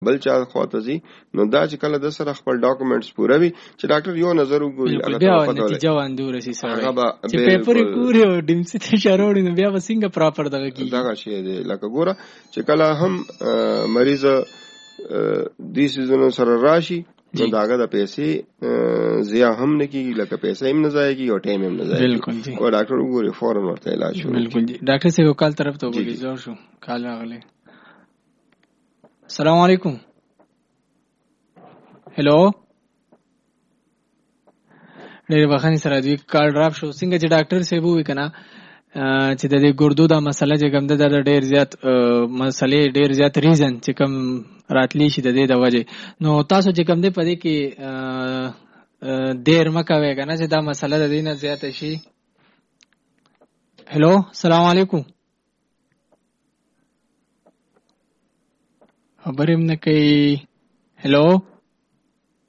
بل چا خواته زی نو دا چې کله د سره خپل ډاکومېنټس پوره وي چې ډاکټر یو نظر وګوري هغه بیا نتیجه وانده ورسي سره چې پیپر ګوري او ډیمسي ته شاروړي نو بیا وسنګ پراپر دغه کی دغه شی دی لکه ګوره چې کله هم مریض دې سيزونو سره راشي نو داګه د پیسې زیا هم نه کیږي لکه پیسې هم نه ځای کیږي او ټایم هم نه ځای بالکل جی او ډاکټر وګوري فورن ورته علاج شروع بالکل جی ډاکټر صاحب کال طرف ته وګورئ زور شو کال راغلی السلام علیکم هلو ډېر بخښنې سره دوی کال ډراپ شو څنګه چې ډاکټر صاحب وی کنه چې د ګردو دا مسله چې کوم د ډېر زیات مسلې ډېر زیات ریزن چې کوم راتلی شي د دې د وجه نو تاسو چې کوم دې پدې کې ډېر مکوي کنه چې دا مسله د دې نه زیات شي هلو السلام علیکم خبرې نه کوي هلو